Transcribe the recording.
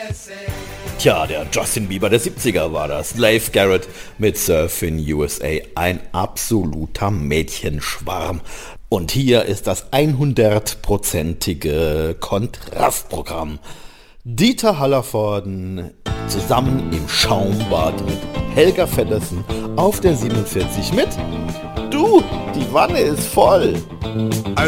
Tja, der Justin Bieber der 70er war das. Leif Garrett mit Surfin' USA. Ein absoluter Mädchenschwarm. Und hier ist das 100%ige Kontrastprogramm. Dieter Hallervorden zusammen im Schaumbad mit Helga Feddersen auf der 47 mit Du, die Wanne ist voll.